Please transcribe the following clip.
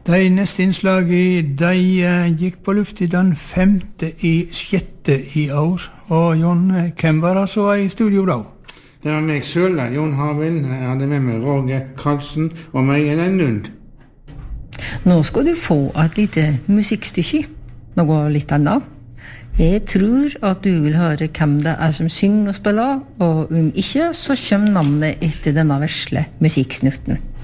De neste innslaget, de gikk på luft i den 5.6. i år. Og Jon, hvem var det som var i studio da? Det var meg selv, Jon Harvind. Jeg hadde med meg Roger Karlsen og meg en Lund. Nå skal du få et lite musikkstykke, noe litt annet. Jeg tror at du vil høre hvem det er som synger og spiller, og om ikke, så kommer navnet etter denne vesle musikksnutten.